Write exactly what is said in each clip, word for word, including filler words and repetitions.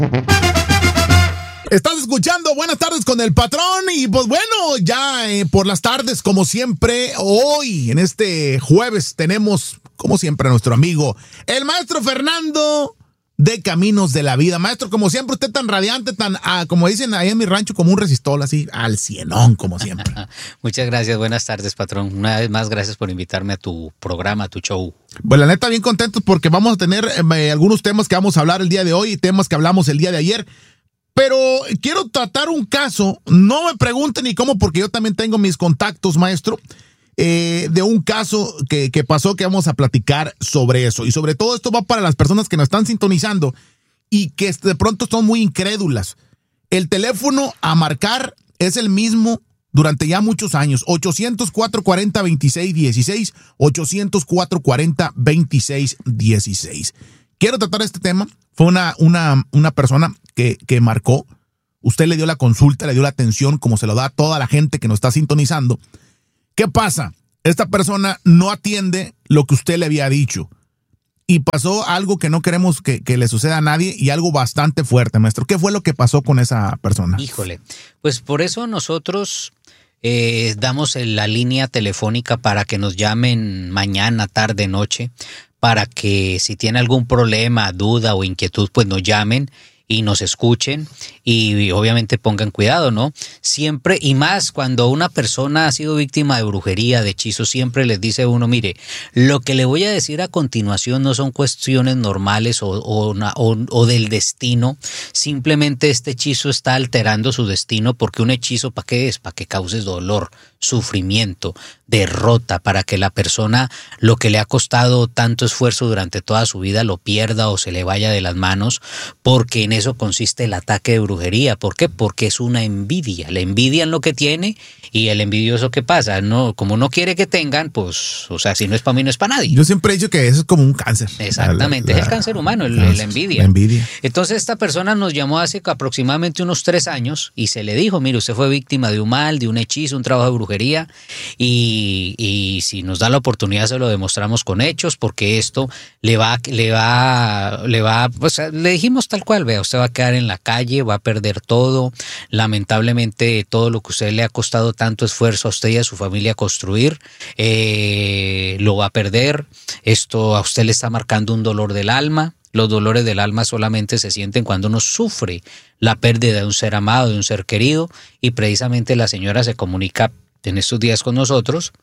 Estás escuchando Buenas Tardes con el Patrón y pues bueno, ya eh, por las tardes como siempre, hoy en este jueves tenemos como siempre a nuestro amigo, el maestro Fernando de Caminos de la Vida. Maestro, como siempre usted tan radiante, tan, ah, como dicen ahí en mi rancho, como un resistol, así al cienón como siempre. Muchas gracias, buenas tardes, patrón. Una vez más, gracias por invitarme a tu programa, a tu show. Pues la neta, bien contentos porque vamos a tener eh, algunos temas que vamos a hablar el día de hoy y temas que hablamos el día de ayer. Pero quiero tratar un caso, no me pregunten ni cómo, porque yo también tengo mis contactos, maestro, eh, de un caso que, que pasó que vamos a platicar sobre eso. Y sobre todo esto va para las personas que nos están sintonizando y que de pronto son muy incrédulas. El teléfono a marcar es el mismo durante ya muchos años, ochocientos cuatro cuarenta veintiséis dieciséis, ochocientos cuatro cuarenta veintiséis dieciséis. Quiero tratar este tema. Fue una, una, una persona que, que marcó. Usted le dio la consulta, le dio la atención, como se lo da a toda la gente que nos está sintonizando. ¿Qué pasa? Esta persona no atiende lo que usted le había dicho. Y pasó algo que no queremos que, que le suceda a nadie y algo bastante fuerte, maestro. ¿Qué fue lo que pasó con esa persona? Híjole, pues por eso nosotros eh, damos la línea telefónica para que nos llamen mañana, tarde, noche, para que si tiene algún problema, duda o inquietud, pues nos llamen y nos escuchen y obviamente pongan cuidado, ¿no? Siempre, y más cuando una persona ha sido víctima de brujería, de hechizo, siempre les dice uno, mire, lo que le voy a decir a continuación no son cuestiones normales o, o, o, o del destino, simplemente este hechizo está alterando su destino, porque un hechizo, ¿para qué es? Para que causes dolor, sufrimiento, derrota, para que la persona, lo que le ha costado tanto esfuerzo durante toda su vida, lo pierda o se le vaya de las manos, porque en eso consiste el ataque de brujería. ¿Por qué? Porque es una envidia. Le envidian lo que tiene y el envidioso, ¿qué pasa? No, como no quiere que tengan, pues, o sea, si no es para mí, no es para nadie. Yo siempre he dicho que eso es como un cáncer. Exactamente, la, la, es el cáncer humano, el, cáncer, la envidia. La envidia. Entonces esta persona nos llamó hace aproximadamente unos tres años y se le dijo, mire, usted fue víctima de un mal, de un hechizo, un trabajo de brujería y, y si nos da la oportunidad se lo demostramos con hechos, porque esto le va, le va, le va, pues le dijimos tal cual, vea, usted va a quedar en la calle, va a perder todo, lamentablemente todo lo que a usted le ha costado tanto esfuerzo a usted y a su familia construir, eh, lo va a perder, esto a usted le está marcando un dolor del alma. Los dolores del alma solamente se sienten cuando uno sufre la pérdida de un ser amado, de un ser querido, y precisamente la señora se comunica en estos días con nosotros,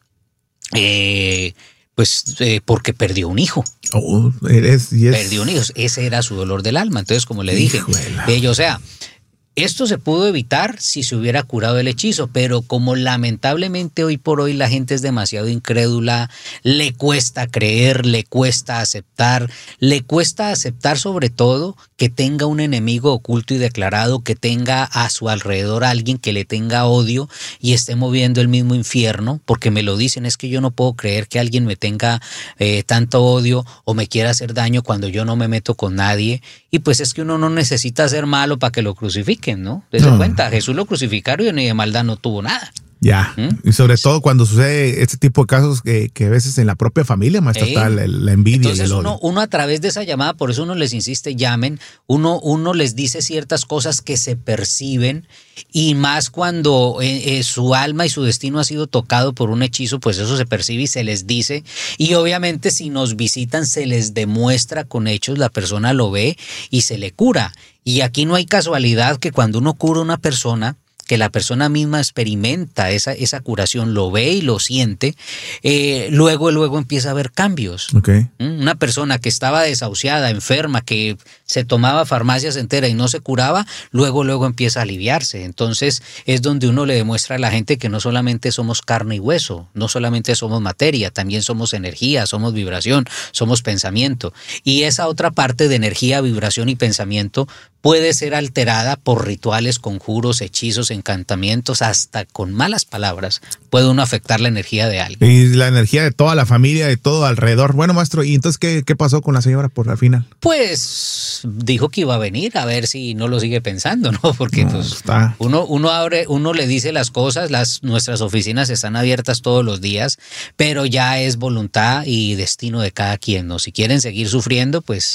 eh, pues eh, porque perdió un hijo. Oh, eres, yes. Perdió un hijo, ese era su dolor del alma. Entonces, como le dije, ello, o sea, esto se pudo evitar si se hubiera curado el hechizo, pero como lamentablemente hoy por hoy la gente es demasiado incrédula, le cuesta creer, le cuesta aceptar, le cuesta aceptar sobre todo que tenga un enemigo oculto y declarado, que tenga a su alrededor a alguien que le tenga odio y esté moviendo el mismo infierno, porque me lo dicen, es que yo no puedo creer que alguien me tenga eh, tanto odio o me quiera hacer daño cuando yo no me meto con nadie, y pues es que uno no necesita ser malo para que lo crucifiquen, ¿no? Desde no. cuenta, Jesús lo crucificaron y de maldad no tuvo nada. Ya, ¿Mm? Y sobre sí. todo cuando sucede este tipo de casos que, que a veces en la propia familia, maestro, Ey. está la, la envidia. Entonces y el odio. Uno, uno a través de esa llamada, por eso uno les insiste, llamen, uno, uno les dice ciertas cosas que se perciben, y más cuando eh, eh, su alma y su destino ha sido tocado por un hechizo, pues eso se percibe y se les dice, y obviamente si nos visitan se les demuestra con hechos, la persona lo ve y se le cura. Y aquí no hay casualidad que cuando uno cura a una persona, que la persona misma experimenta esa, esa curación, lo ve y lo siente, eh, luego, luego empieza a haber cambios. Okay. ¿Mm? Una persona que estaba desahuciada, enferma, que se tomaba farmacias enteras y no se curaba, luego, luego empieza a aliviarse. Entonces es donde uno le demuestra a la gente que no solamente somos carne y hueso, no solamente somos materia, también somos energía, somos vibración, somos pensamiento. Y esa otra parte de energía, vibración y pensamiento puede ser alterada por rituales, conjuros, hechizos, encantamientos, hasta con malas palabras puede uno afectar la energía de alguien. Y la energía de toda la familia, de todo alrededor. Bueno, maestro, ¿y entonces qué, qué pasó con la señora por la final? Pues dijo que iba a venir, a ver si no lo sigue pensando, ¿no? Porque no, pues está. uno, uno abre, uno le dice las cosas, las, nuestras oficinas están abiertas todos los días, pero ya es voluntad y destino de cada quien, ¿no? Si quieren seguir sufriendo, pues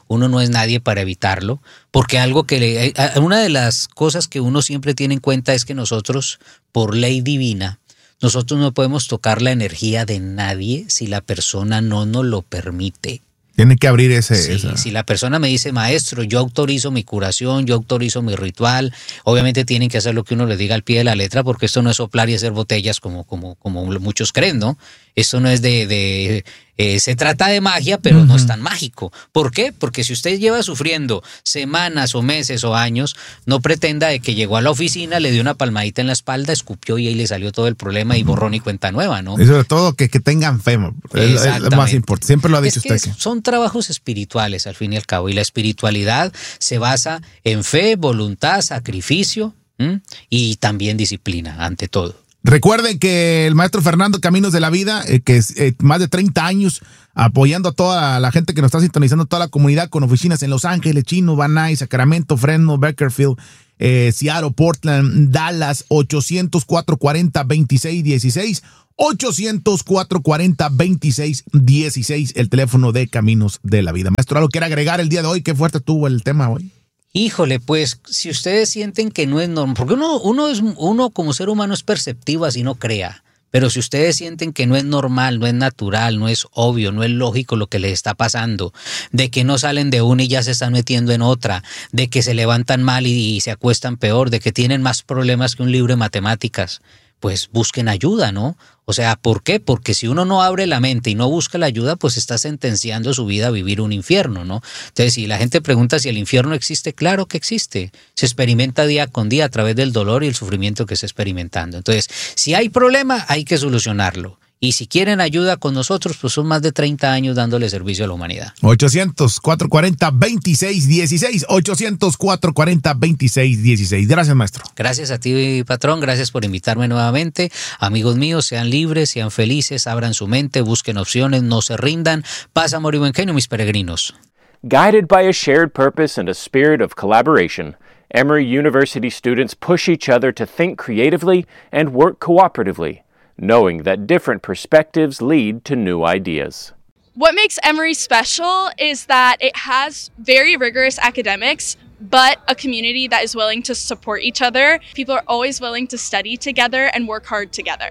uno no es nadie para evitarlo, porque algo que le, una de las cosas que uno siempre tiene en cuenta es que nosotros, por ley divina, nosotros no podemos tocar la energía de nadie si la persona no nos lo permite. Tiene que abrir ese... Sí, esa. Si la persona me dice, maestro, yo autorizo mi curación, yo autorizo mi ritual, obviamente tienen que hacer lo que uno le diga al pie de la letra, porque esto no es soplar y hacer botellas como, como, como muchos creen, ¿no? Esto no es de... de eh, se trata de magia, pero uh-huh. no es tan mágico. ¿Por qué? Porque si usted lleva sufriendo semanas o meses o años, no pretenda de que llegó a la oficina, le dio una palmadita en la espalda, escupió y ahí le salió todo el problema y borrón y cuenta nueva, ¿no? Y sobre todo que, que tengan fe, es, es lo más importante. Siempre lo ha dicho es que usted. Que... Son trabajos espirituales al fin y al cabo, y la espiritualidad se basa en fe, voluntad, sacrificio ¿m? y también disciplina, ante todo. Recuerden que el maestro Fernando Caminos de la Vida, eh, que es eh, más de treinta años apoyando a toda la gente que nos está sintonizando, toda la comunidad, con oficinas en Los Ángeles, Chino, Van Nuys, Sacramento, Fresno, Bakersfield, eh, Seattle, Portland, Dallas, ochocientos cuatro cuarenta veintiséis dieciséis, ochocientos cuatro cuarenta veintiséis dieciséis, el teléfono de Caminos de la Vida. Maestro, ¿algo quiere agregar el día de hoy? ¿Qué fuerte tuvo el tema hoy? Híjole, pues si ustedes sienten que no es normal, porque uno, uno, es, uno como ser humano es perceptivo así no crea, pero si ustedes sienten que no es normal, no es natural, no es obvio, no es lógico lo que les está pasando, de que no salen de una y ya se están metiendo en otra, de que se levantan mal y, y se acuestan peor, de que tienen más problemas que un libro de matemáticas, pues busquen ayuda, ¿no? O sea, ¿por qué? Porque si uno no abre la mente y no busca la ayuda, pues está sentenciando su vida a vivir un infierno, ¿no? Entonces, si la gente pregunta si el infierno existe, claro que existe. Se experimenta día con día a través del dolor y el sufrimiento que se está experimentando. Entonces, si hay problema, hay que solucionarlo. Y si quieren ayuda con nosotros, pues son más de treinta años dándole servicio a la humanidad. ochocientos cuatro cuarenta veintiséis dieciséis, ochocientos cuatro cuarenta veintiséis dieciséis. Gracias, maestro. Gracias a ti, patrón. Gracias por invitarme nuevamente. Amigos míos, sean libres, sean felices, abran su mente, busquen opciones, no se rindan. Paz, amor y buen genio, mis peregrinos. Guided by a shared purpose and a spirit of collaboration, Emory University students push each other to think creatively and work cooperatively, knowing that different perspectives lead to new ideas. What makes Emory special is that it has very rigorous academics, but a community that is willing to support each other. People are always willing to study together and work hard together.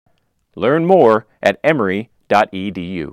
Learn more at emory dot e d u.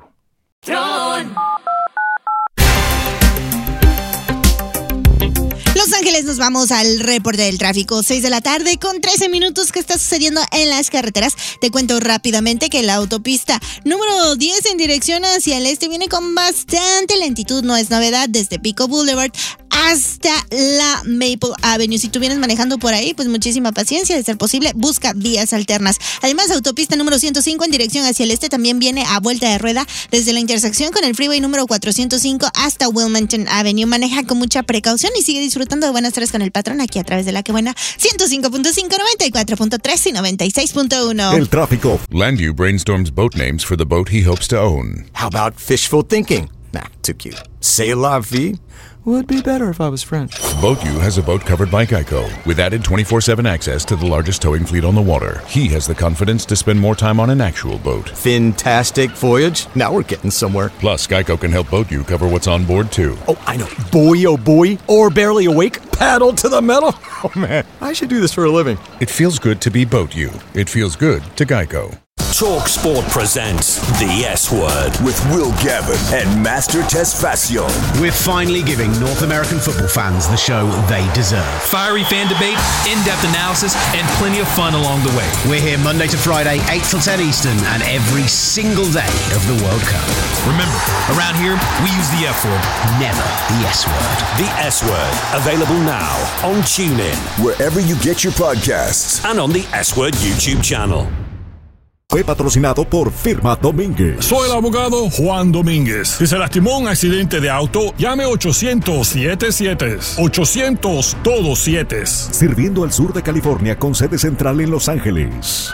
Los Ángeles, nos vamos al reporte del tráfico. seis de la tarde con trece minutos. ¿Qué está sucediendo en las carreteras? Te cuento rápidamente que la autopista número diez en dirección hacia el este viene con bastante lentitud. No es novedad desde Pico Boulevard hasta la Maple Avenue. Si tú vienes manejando por ahí, pues muchísima paciencia. De ser posible, busca vías alternas. Además, autopista número ciento cinco en dirección hacia el este también viene a vuelta de rueda desde la intersección con el freeway número cuatrocientos cinco hasta Wilmington Avenue. Maneja con mucha precaución y sigue disfrutando de buenas tardes con el patrón aquí a través de La Que Buena ciento cinco punto cinco, noventa y cuatro punto tres y noventa y seis punto uno. El tráfico. Landu brainstorms boat names for the boat he hopes to own. How about fishful thinking? Nah, too cute. C'est la vie? Would be better if I was French. BoatU has a boat covered by Geico with added twenty-four seven access to the largest towing fleet on the water. He has the confidence to spend more time on an actual boat. Fantastic voyage. Now we're getting somewhere. Plus, Geico can help BoatU cover what's on board, too. Oh, I know. Boy, oh boy. Or barely awake. Paddle to the metal. Oh, man. I should do this for a living. It feels good to be BoatU. It feels good to Geico. Talk Sport presents The S Word with Will Gavin and Master Tesfacion. We're finally giving North American football fans the show they deserve. Fiery fan debate, in-depth analysis, and plenty of fun along the way. We're here Monday to Friday, eight till ten Eastern, and every single day of the World Cup. Remember, around here, we use the F word. Never the S Word. The S Word, available now on TuneIn, wherever you get your podcasts, and on the S Word YouTube channel. Fue patrocinado por Firma Domínguez. Soy el abogado Juan Domínguez. Si se lastimó en un accidente de auto, llame ochocientos siete siete. ochocientos todos siete. Sirviendo al sur de California con sede central en Los Ángeles.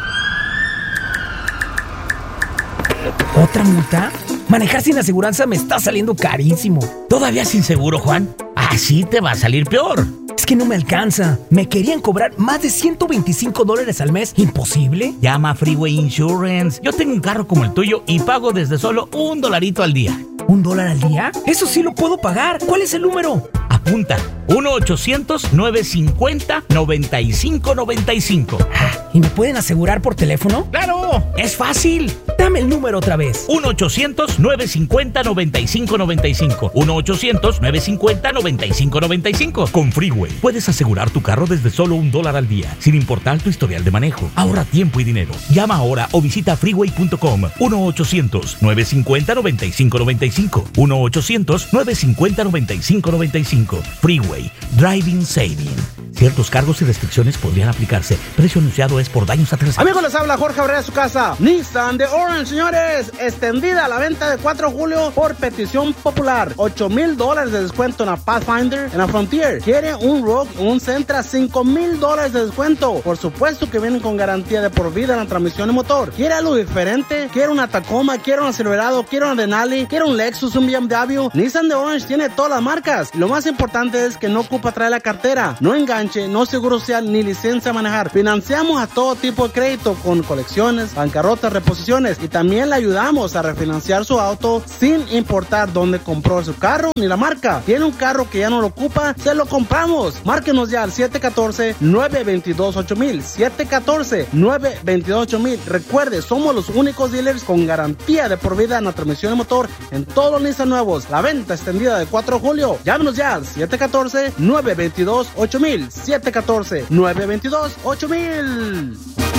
¿Otra multa? Manejar sin aseguranza me está saliendo carísimo. ¿Todavía sin seguro, Juan? Así te va a salir peor. Es que no me alcanza. Me querían cobrar más de ciento veinticinco dólares al mes. ¿Imposible? Llama a Freeway Insurance. Yo tengo un carro como el tuyo y pago desde solo un dolarito al día. ¿Un dólar al día? Eso sí lo puedo pagar. ¿Cuál es el número? Apunta. uno ochocientos, nueve cincuenta, noventa y cinco noventa y cinco. ¿Y me pueden asegurar por teléfono? ¡Claro! ¡Es fácil! Dame el número otra vez. uno ochocientos, nueve cincuenta, noventa y cinco noventa y cinco. uno ochocientos, nueve cincuenta, noventa y cinco noventa y cinco. Con Freeway puedes asegurar tu carro desde solo un dólar al día, sin importar tu historial de manejo. Ahorra tiempo y dinero. Llama ahora o visita freeway punto com. uno ochocientos, nueve cincuenta, noventa y cinco noventa y cinco. uno ochocientos, nueve cincuenta, noventa y cinco noventa y cinco. Freeway. Driving Saving. Ciertos cargos y restricciones podrían aplicarse. Precio anunciado es por daños a terceros. Amigos, les habla Jorge Abreu de su casa. Nissan de Orange, señores. Extendida la venta de cuatro de julio por petición popular. ocho mil dólares de descuento en la Pathfinder, en la Frontier. ¿Quiere un Rogue o un Sentra? cinco mil dólares de descuento. Por supuesto que vienen con garantía de por vida en la transmisión y motor. ¿Quiere algo diferente? ¿Quiere una Tacoma? ¿Quiere una Silverado? ¿Quiere una Denali? ¿Quiere un Lexus? ¿Un B M W? Nissan de Orange tiene todas las marcas. Lo más importante es que no ocupa traer la cartera. No enganche, no seguro social ni licencia a manejar. Financiamos a todo tipo de crédito con colecciones, bancarrotas, reposiciones y también le ayudamos a refinanciar su auto sin importar dónde compró su carro ni la marca. ¿Tiene un carro que ya no lo ocupa? Se lo compramos. Márquenos ya al siete uno cuatro, nueve dos dos, ocho mil. siete uno cuatro, nueve dos dos, ocho mil. Recuerde, somos los únicos dealers con garantía de por vida en la transmisión y motor en todos los Nissan nuevos. La venta extendida de cuatro de julio. Llámenos ya al siete uno cuatro, nueve dos dos, ocho mil. siete uno cuatro, nueve dos dos, ocho mil.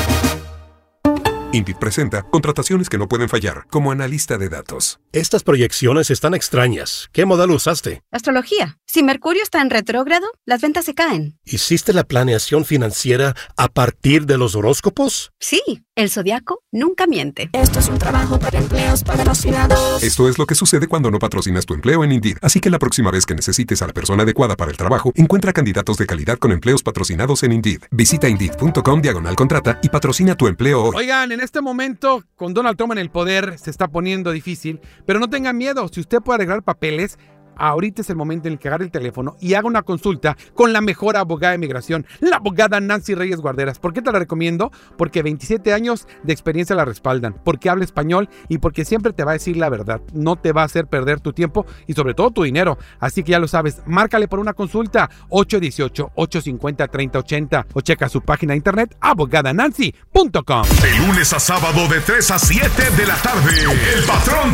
Indeed presenta contrataciones que no pueden fallar, como analista de datos. Estas proyecciones están extrañas. ¿Qué modelo usaste? Astrología. Si Mercurio está en retrógrado, las ventas se caen. ¿Hiciste la planeación financiera a partir de los horóscopos? Sí, el zodiaco nunca miente. Esto es un trabajo para empleos patrocinados. Esto es lo que sucede cuando no patrocinas tu empleo en Indeed. Así que la próxima vez que necesites a la persona adecuada para el trabajo, encuentra candidatos de calidad con empleos patrocinados en Indeed. Visita Indeed punto com diagonal contrata y patrocina tu empleo hoy. Oigan, en este momento, con Donald Trump en el poder, se está poniendo difícil, pero no tengan miedo. Si usted puede arreglar papeles, ahorita es el momento en el que agarre el teléfono y haga una consulta con la mejor abogada de migración, la abogada Nancy Reyes Guarderas. ¿Por qué te la recomiendo? Porque veintisiete años de experiencia la respaldan, porque habla español y porque siempre te va a decir la verdad. No te va a hacer perder tu tiempo y sobre todo tu dinero. Así que ya lo sabes, márcale por una consulta ocho uno ocho, ocho cinco cero, tres cero ocho cero o checa su página de internet abogada nancy punto com. De lunes a sábado de tres a siete de la tarde, El Patrón